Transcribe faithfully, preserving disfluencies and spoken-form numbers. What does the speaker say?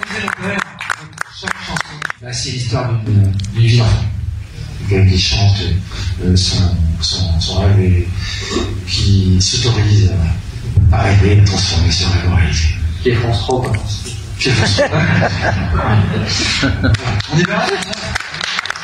disait le poème, chaque chanson, bah, c'est l'histoire d'une vie d'enfant. Qui chante euh, son, son, son rêve et qui s'autorise à rêver, à transformer ce rêve en réalité. Qui est France Trop. Qui est France Trop. On y va.